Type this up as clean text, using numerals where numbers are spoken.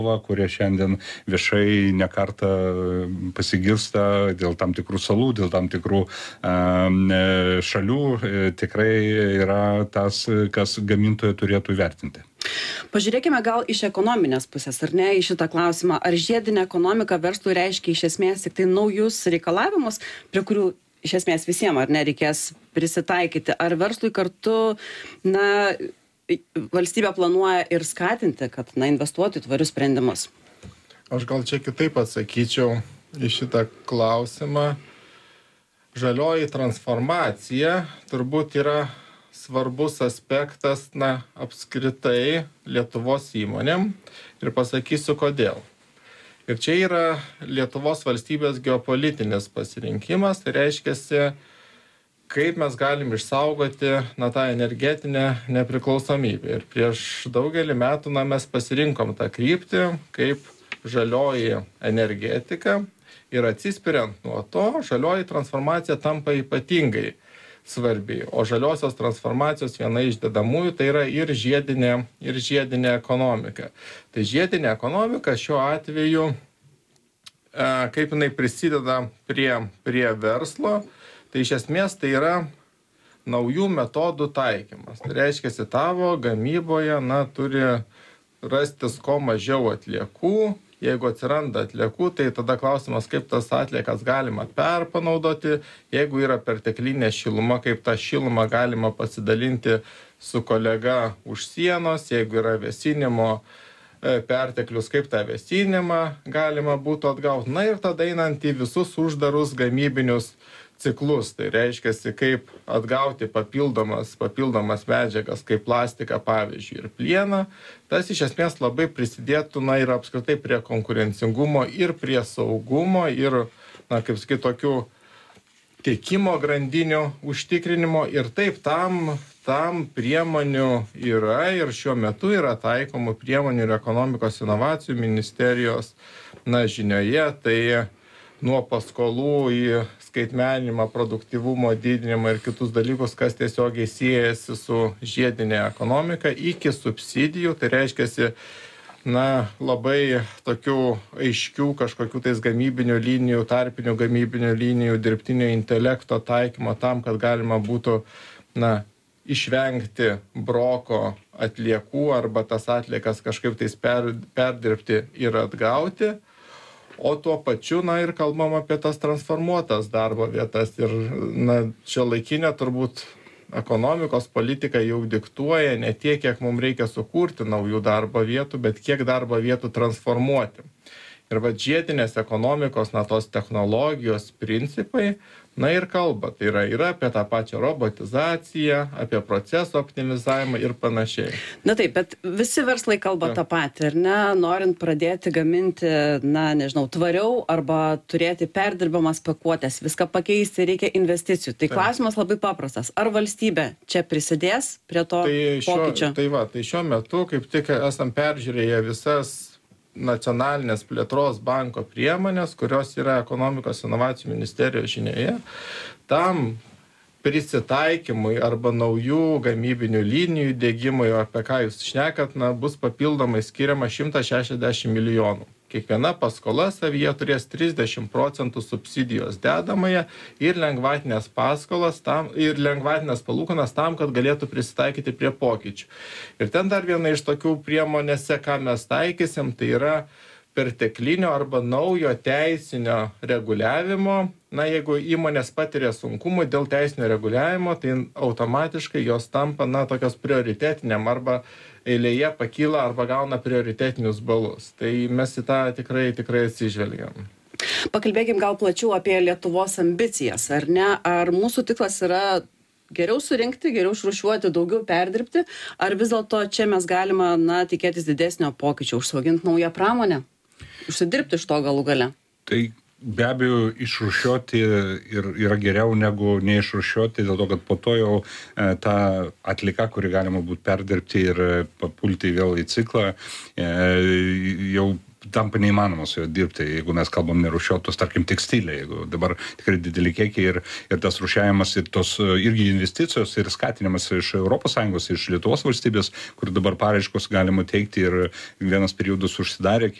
kurie šiandien viešai nekartą pasigirsta dėl tam tikrų salų, dėl tam tikrų šalių, tikrai yra tas, kas gamintojai turėtų įvertinti. Pažiūrėkime gal iš ekonominės pusės, ar ne, į šitą klausimą. Ar žiedinė ekonomika verslui reiškia iš esmės tik tai naujus reikalavimus, prie kurių iš esmės visiems, ar ne, reikės prisitaikyti? Ar verslui kartu, valstybė planuoja ir skatinti, kad, investuoti į tvarius sprendimus? Aš gal čia kitaip atsakyčiau į šitą klausimą. Žalioji transformacija turbūt yra svarbus aspektas, apskritai Lietuvos įmonėm ir pasakysiu kodėl. Ir čia yra Lietuvos valstybės geopolitinis pasirinkimas, tai reiškiasi, kaip mes galim išsaugoti tą energetinę nepriklausomybę. Ir prieš daugelį metų mes pasirinkom tą kryptį kaip žalioji energetika ir atsispiriant nuo to, žalioji transformacija tampa ypatingai svarbi. O žaliosios transformacijos viena iš dedamųjų tai yra ir žiedinė ekonomika. Tai žiedinė ekonomika šiuo atveju, kaip jinai prisideda prie verslo, tai iš esmės tai yra naujų metodų taikymas. Tai reiškia, tavo gamyboje turi rastis kuo mažiau atliekų. Jeigu atsiranda atliekų, tai tada klausimas, kaip tas atliekas galima perpanaudoti. Jeigu yra perteklinė šiluma, kaip tą šilumą galima pasidalinti su kolega už sienos. Jeigu yra vėsinimo perteklius, kaip tą vėsinimą galima būtų atgauti. Ir tada einant į visus uždarus gamybinius ciklus. Tai reiškia, kaip atgauti papildomas medžiagas, kaip plastiką, pavyzdžiui, ir plieną. Tas iš esmės labai prisidėtų ir apskritai prie konkurencingumo ir prie saugumo ir, tokių tiekimo grandinių užtikrinimo. Ir taip tam priemonių yra ir šiuo metu yra taikomų priemonių ir ekonomikos inovacijų ministerijos žinioje. Tai nuo paskolų į skaitmeninimą, produktyvumo didinimą ir kitus dalykus, kas tiesiogiai siejasi su žiedinė ekonomika, iki subsidijų. Tai reiškia, labai tokių aiškių kažkokių tais gamybinių linijų, tarpinių gamybinių linijų, dirbtinio intelekto taikymo tam, kad galima būtų išvengti broko atliekų arba tas atliekas kažkaip tais perdirbti ir atgauti. O tuo pačiu, ir kalbam apie tas transformuotas darbo vietas. Ir, šiuolaikinė turbūt ekonomikos politika jau diktuoja ne tiek, kiek mums reikia sukurti naujų darbo vietų, bet kiek darbo vietų transformuoti. Ir žiedinės ekonomikos, tos technologijos principai, ir kalba. Tai yra apie tą pačią robotizaciją, apie proceso optimizavimą ir panašiai. Taip, bet visi verslai kalba tą patį, ar ne? Norint pradėti gaminti, tvariau arba turėti perdirbamas pakuotės, viską pakeisti, reikia investicijų. Tai klausimas labai paprastas. Ar valstybė čia prisidės prie to pokyčio? Tai šiuo metu, kaip tik esam peržiūrėję visas nacionalinės plėtros banko priemonės, kurios yra ekonomikos inovacijų ministerijos žinioje, tam prisitaikymui arba naujų gamybinių linijų diegimui, apie ką jūs šnekat, bus papildomai skiriama 160 milijonų. Kiekviena paskola savyje turės 30% subsidijos dedamąją ir lengvatinės paskolas ir lengvatinės palūkanas tam, kad galėtų prisitaikyti prie pokyčių. Ir ten dar viena iš tokių priemonėse, ką mes taikysim, tai yra perteklinio arba naujo teisinio reguliavimo. Jeigu įmonės patiria sunkumų dėl teisinio reguliavimo, tai automatiškai jos tampa, tokios prioritetiniam arba eilėje pakyla arba gauna prioritetinius balus. Tai mes į tą tikrai atsižvelgiam. Pakalbėkim gal plačiau apie Lietuvos ambicijas, ar ne? Ar mūsų tikslas yra geriau surinkti, geriau išrūšiuoti, daugiau perdirbti, ar vis dėlto čia mes galime, tikėtis didesnio pokyčio, užsiauginti naują pramonę, užsidirbti iš to galų gale? Tai be abejo, išrūšiuoti yra geriau negu neišrūšiuoti, dėl to, kad po to jau ta atlieka, kuri galima būtų perdirbti ir papulti vėl į ciklą, jau tampa neįmanoma su juo dirbti, jeigu mes kalbam nerūšiuotus, tarkim, tekstilė, jeigu dabar tikrai dideli kiekiai ir tas rūšiavimas ir tos irgi investicijos ir skatinimas iš ES, iš Lietuvos valstybės, kur dabar paraiškos galima teikti ir vienas periodas užsidarė,